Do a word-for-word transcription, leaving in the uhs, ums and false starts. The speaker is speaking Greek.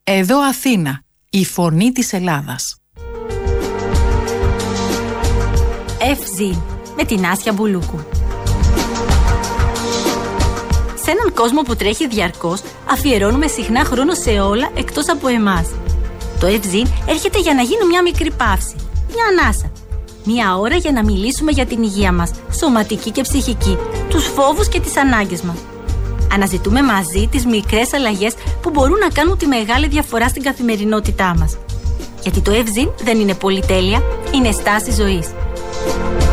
Εδώ Αθήνα, η φωνή της Ελλάδας. Ευζήν, με την Άσια Μπουλούκου. Σε έναν κόσμο που τρέχει διαρκώς, αφιερώνουμε συχνά χρόνο σε όλα εκτός από εμάς. Το Ευζήν έρχεται για να γίνει μια μικρή παύση, μια ανάσα. Μια ώρα για να μιλήσουμε για την υγεία μας, σωματική και ψυχική, τους φόβους και τις ανάγκες μας. Αναζητούμε μαζί τις μικρές αλλαγές που μπορούν να κάνουν τη μεγάλη διαφορά στην καθημερινότητά μας. Γιατί το Ευζήν δεν είναι πολυτέλεια, είναι στάση ζωής.